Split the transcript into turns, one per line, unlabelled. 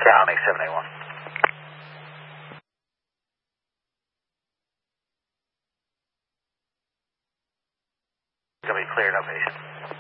County 781. Going to be clear, no patient.